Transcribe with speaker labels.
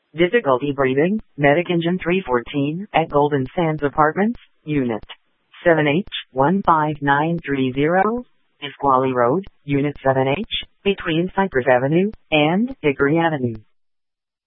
Speaker 1: Difficulty breathing, Medic Engine 314 at Golden Sands Apartments, Unit 7H15930, Nisqually Road, Unit 7H, between Cypress Avenue and Hickory Avenue.